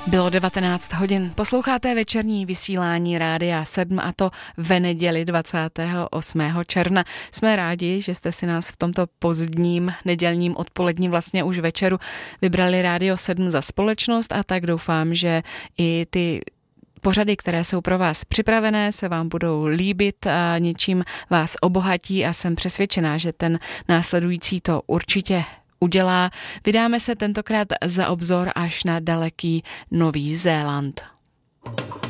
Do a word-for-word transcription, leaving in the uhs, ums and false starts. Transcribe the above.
Bylo devatenáct hodin. Posloucháte večerní vysílání Rádia sedm, a to ve neděli dvacátého osmého června. Jsme rádi, že jste si nás v tomto pozdním nedělním odpoledním, vlastně už večeru, vybrali Rádio sedm za společnost, a tak doufám, že i ty pořady, které jsou pro vás připravené, se vám budou líbit a něčím vás obohatí, a jsem přesvědčená, že ten následující to určitě udělá. Vydáme se tentokrát za obzor až na daleký Nový Zéland.